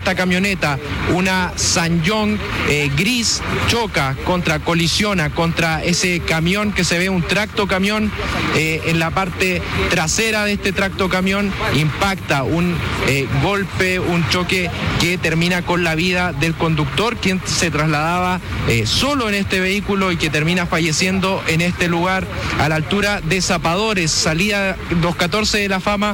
esta camioneta, una Sanyong gris, colisiona contra ese camión que se ve, un tractocamión. En la parte trasera de este tractocamión impacta un golpe, un choque que termina con la vida del conductor, quien se trasladaba solo en este vehículo y que termina falleciendo en este lugar a la altura de Zapadores, salida 214 de La Fama,